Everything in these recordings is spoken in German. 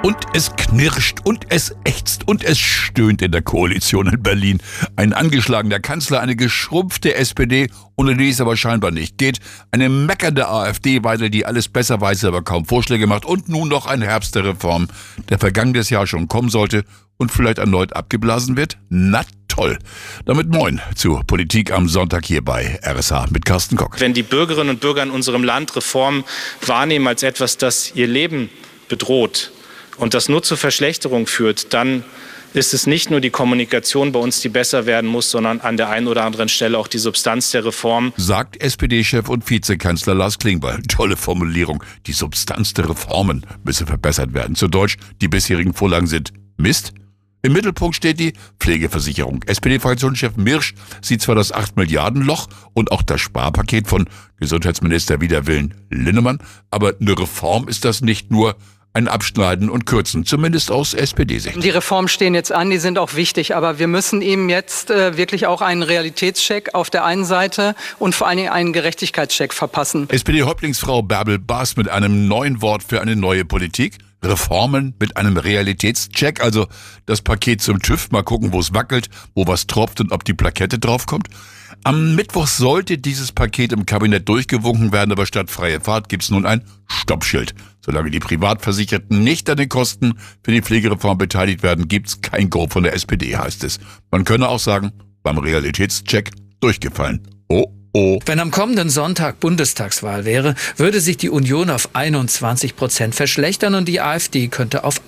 Und es knirscht und es ächzt und es stöhnt in der Koalition in Berlin. Ein angeschlagener Kanzler, eine geschrumpfte SPD, ohne die es aber scheinbar nicht geht. Eine meckernde AfD weiter, die alles besser weiß, aber kaum Vorschläge macht. Und nun noch ein Herbst der Reform, der vergangenes Jahr schon kommen sollte und vielleicht erneut abgeblasen wird. Na toll. Damit moin zu Politik am Sonntag hier bei RSH mit Carsten Kock. Wenn die Bürgerinnen und Bürger in unserem Land Reformen wahrnehmen als etwas, das ihr Leben bedroht, und das nur zur Verschlechterung führt, dann ist es nicht nur die Kommunikation bei uns, die besser werden muss, sondern an der einen oder anderen Stelle auch die Substanz der Reform. Sagt SPD-Chef und Vizekanzler Lars Klingbeil. Tolle Formulierung. Die Substanz der Reformen müsse verbessert werden. Zu Deutsch, die bisherigen Vorlagen sind Mist. Im Mittelpunkt steht die Pflegeversicherung. SPD-Fraktionschef Mirsch sieht zwar das 8-Milliarden-Loch und auch das Sparpaket von Gesundheitsminister wider Willen Linnemann, aber eine Reform ist das nicht nur. Ein Abschneiden und Kürzen, zumindest aus SPD-Sicht. Die Reformen stehen jetzt an, die sind auch wichtig, aber wir müssen ihm jetzt wirklich auch einen Realitätscheck auf der einen Seite und vor allen Dingen einen Gerechtigkeitscheck verpassen. SPD-Häuptlingsfrau Bärbel Baas mit einem neuen Wort für eine neue Politik. Reformen mit einem Realitätscheck, also das Paket zum TÜV, mal gucken, wo es wackelt, wo was tropft und ob die Plakette draufkommt. Am Mittwoch sollte dieses Paket im Kabinett durchgewunken werden, aber statt freie Fahrt gibt's nun ein Stoppschild. Solange die Privatversicherten nicht an den Kosten für die Pflegereform beteiligt werden, gibt's kein Go von der SPD, heißt es. Man könne auch sagen, beim Realitätscheck durchgefallen. Oh. Wenn am kommenden Sonntag Bundestagswahl wäre, würde sich die Union auf 21% verschlechtern und die AfD könnte auf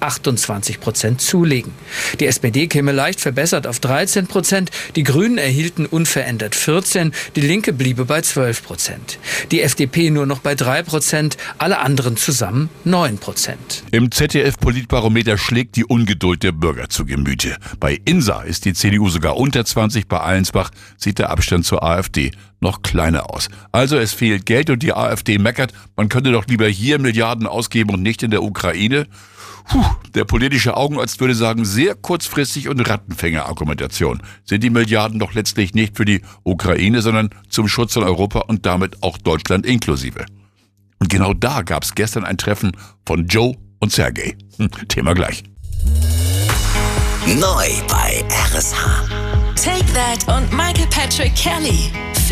28% zulegen. Die SPD käme leicht verbessert auf 13%, die Grünen erhielten unverändert 14%, die Linke bliebe bei 12%. Die FDP nur noch bei 3%, alle anderen zusammen 9%. Im ZDF-Politbarometer schlägt die Ungeduld der Bürger zu Gemüte. Bei INSA ist die CDU sogar unter 20, bei Allensbach sieht der Abstand zur AfD noch kleiner aus. Also es fehlt Geld und die AfD meckert, man könnte doch lieber hier Milliarden ausgeben und nicht in der Ukraine. Der politische Augenarzt würde sagen, sehr kurzfristig und Rattenfänger-Argumentation. Sind die Milliarden doch letztlich nicht für die Ukraine, sondern zum Schutz von Europa und damit auch Deutschland inklusive. Und genau da gab es gestern ein Treffen von Joe und Sergej. Thema gleich. Neu bei RSH. Take That und Michael Patrick Kelly.